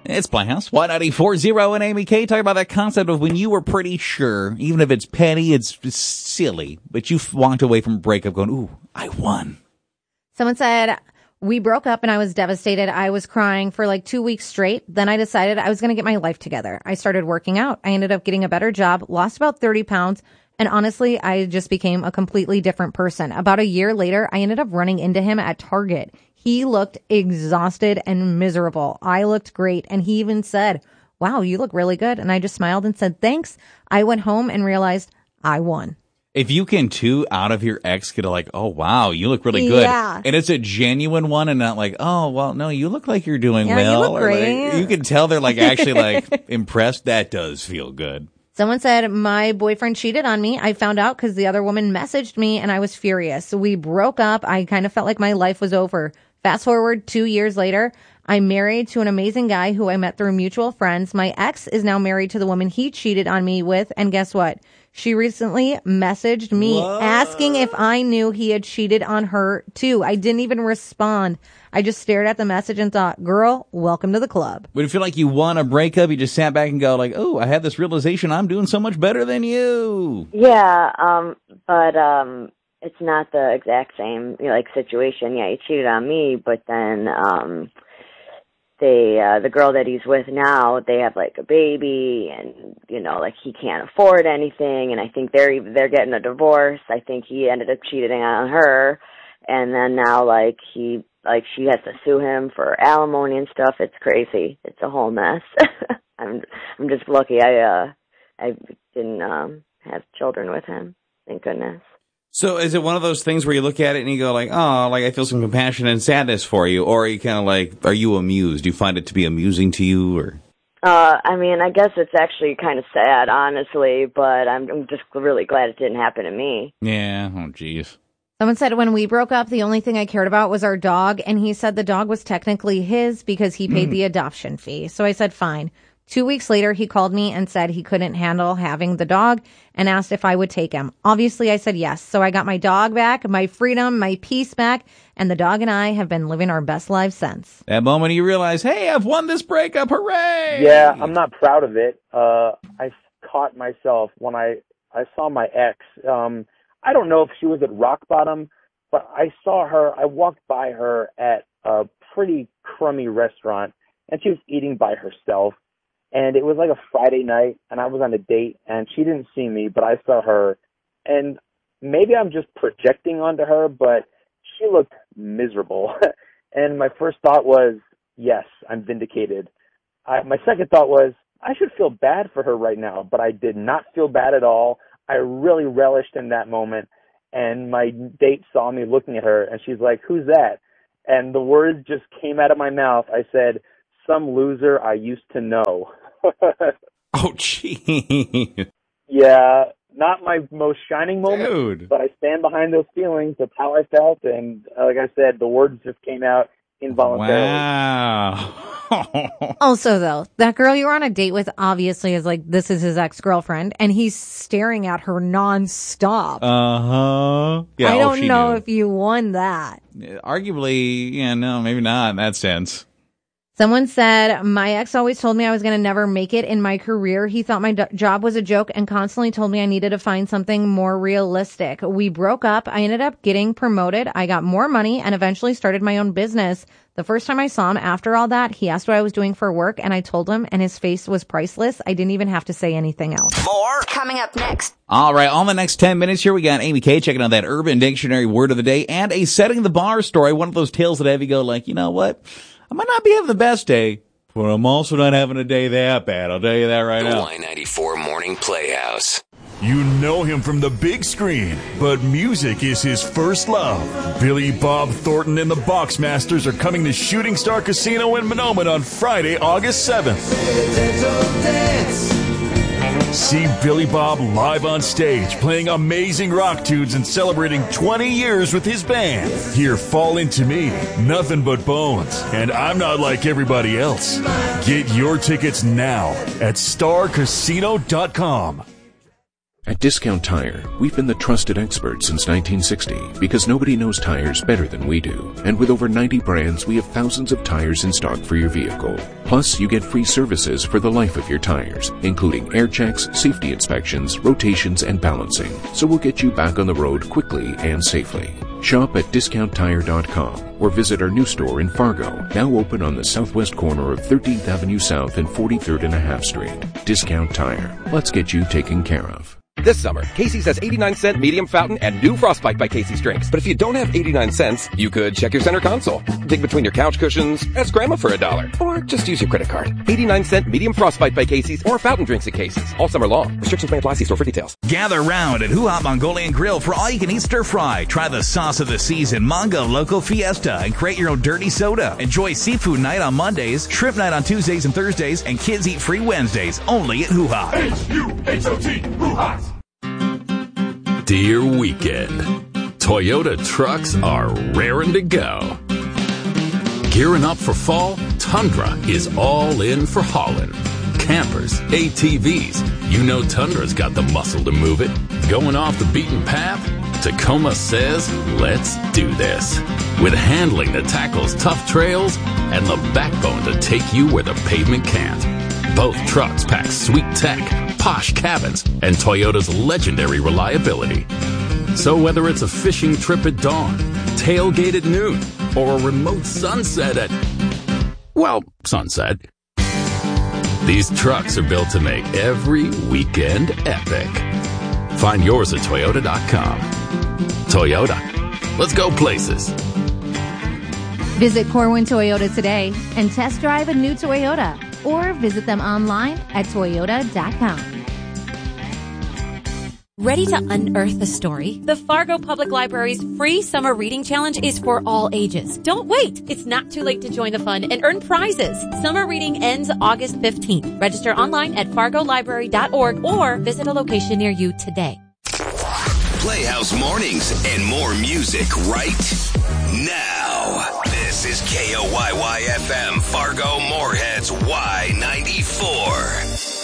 It's Playhouse. 194.0 and Amy K. Talking about that concept of when you were pretty sure, even if it's petty, it's silly, but you walked away from a breakup going, ooh, I won. Someone said, we broke up and I was devastated. I was crying for like 2 weeks straight. Then I decided I was going to get my life together. I started working out. I ended up getting a better job, lost about 30 pounds. And honestly, I just became a completely different person. About a year later, I ended up running into him at Target. He looked exhausted and miserable. I looked great. And he even said, wow, you look really good. And I just smiled and said, thanks. I went home and realized I won. If you can too out of your ex get like, oh, wow, you look really good. Yeah. And it's a genuine one and not like, oh, well, no, you look like you're doing Yeah, well. you look great. Like, you can tell they're like actually like impressed. That does feel good. Someone said, my boyfriend cheated on me. I found out because the other woman messaged me and I was furious. So we broke up. I kind of felt like my life was over. Fast forward 2 years later, I'm married to an amazing guy who I met through mutual friends. My ex is now married to the woman he cheated on me with. And guess what? She recently messaged me asking if I knew he had cheated on her too. I didn't even respond. I just stared at the message and thought, girl, welcome to the club. Would it feel like you won a breakup? You just sat back and go like, oh, I had this realization I'm doing so much better than you. Yeah, but it's not the exact same, situation. Yeah, he cheated on me, but then the girl that he's with now, they have like a baby, and he can't afford anything, and I think they're getting a divorce. I think he ended up cheating on her, and then now she has to sue him for alimony and stuff. It's crazy. It's a whole mess. I'm just lucky I didn't have children with him. Thank goodness. So is it one of those things where you look at it and you go like, oh, like I feel some compassion and sadness for you, or are you kind of like, are you amused? Do you find it to be amusing to you, or? I guess it's actually kind of sad, honestly, but I'm just really glad it didn't happen to me. Yeah. Oh, geez. Someone said when we broke up, the only thing I cared about was our dog. And he said the dog was technically his because he paid the adoption fee. So I said, fine. 2 weeks later, he called me and said he couldn't handle having the dog and asked if I would take him. Obviously, I said yes. So I got my dog back, my freedom, my peace back, and the dog and I have been living our best lives since. That moment you realize, hey, I've won this breakup. Hooray! Yeah, I'm not proud of it. I caught myself when I saw my ex. I don't know if she was at rock bottom, but I saw her. I walked by her at a pretty crummy restaurant, and she was eating by herself. And it was like a Friday night, and I was on a date, and she didn't see me, but I saw her. And maybe I'm just projecting onto her, but she looked miserable. And my first thought was, yes, I'm vindicated. My second thought was, I should feel bad for her right now, but I did not feel bad at all. I really relished in that moment. And my date saw me looking at her, and she's like, who's that? And the words just came out of my mouth. I said, some loser I used to know. Oh, gee. Yeah, not my most shining moment, Dude. but I stand behind those feelings. That's how I felt, and like I said, the words just came out involuntarily. Wow. Also, though, that girl you were on a date with obviously is like, this is his ex-girlfriend, and he's staring at her nonstop. Uh-huh. Yeah, I don't know knew. if you won that. Arguably, yeah, no, maybe not in that sense. Someone said, my ex always told me I was going to never make it in my career. He thought my job was a joke and constantly told me I needed to find something more realistic. We broke up. I ended up getting promoted. I got more money and eventually started my own business. The first time I saw him after all that, he asked what I was doing for work, and I told him, and his face was priceless. I didn't even have to say anything else. More coming up next. All right, on the next 10 minutes here, we got Amy K checking out that Urban Dictionary word of the day and a setting the bar story. One of those tales that have you go like, you know what? I might not be having the best day, but I'm also not having a day that bad. I'll tell you that right now. The Y94 Morning Playhouse. You know him from the big screen, but music is his first love. Billy Bob Thornton and the Boxmasters are coming to Shooting Star Casino in Monoman on Friday, August 7th. See Billy Bob live on stage, playing amazing rock tunes and celebrating 20 years with his band. Hear Fall Into Me, Nothing But Bones, and I'm Not Like Everybody Else. Get your tickets now at starcasino.com. At Discount Tire, we've been the trusted experts since 1960 because nobody knows tires better than we do. And with over 90 brands, we have thousands of tires in stock for your vehicle. Plus, you get free services for the life of your tires, including air checks, safety inspections, rotations, and balancing. So we'll get you back on the road quickly and safely. Shop at DiscountTire.com or visit our new store in Fargo, now open on the southwest corner of 13th Avenue South and 43rd and a half Street. Discount Tire. Let's get you taken care of. This summer, Casey's has 89-cent medium fountain and new Frostbite by Casey's drinks. But if you don't have 89 cents, you could check your center console, dig between your couch cushions, ask Grandma for $1, or just use your credit card. 89-cent medium Frostbite by Casey's or fountain drinks at Casey's. All summer long. Restrictions may apply. See store for details. Gather round at Hoo Hop Mongolian Grill for all-you-can-eat stir-fry. Try the sauce of the season, Mongo Loco Fiesta, and create your own dirty soda. Enjoy seafood night on Mondays, shrimp night on Tuesdays and Thursdays, and kids eat free Wednesdays, only at Hoo Hop. H-U-H-O-T, Hoo Hop. Dear Weekend, Toyota trucks are raring to go. Gearing up for fall, Tundra is all in for hauling. Campers, ATVs, you know Tundra's got the muscle to move it. Going off the beaten path? Tacoma says, let's do this. With handling that tackles tough trails and the backbone to take you where the pavement can't. Both trucks pack sweet tech, posh cabins, and Toyota's legendary reliability. So whether it's a fishing trip at dawn, tailgate at noon, or a remote sunset at, well, sunset, these trucks are built to make every weekend epic. Find yours at Toyota.com. Toyota, let's go places. Visit Corwin Toyota today and test drive a new Toyota, or visit them online at Toyota.com. Ready to unearth a story? The Fargo Public Library's free summer reading challenge is for all ages. Don't wait. It's not too late to join the fun and earn prizes. Summer reading ends August 15th. Register online at fargolibrary.org or visit a location near you today. Playhouse Mornings and more music right now. This is KOYY-FM, Fargo Moorhead's Y94.